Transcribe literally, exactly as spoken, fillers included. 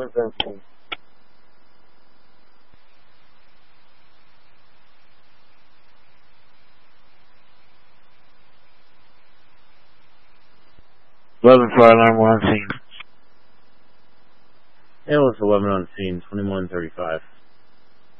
eleven seventeen. eleven fire alarm, we're on scene. It was eleven on scene, twenty-one thirty-five.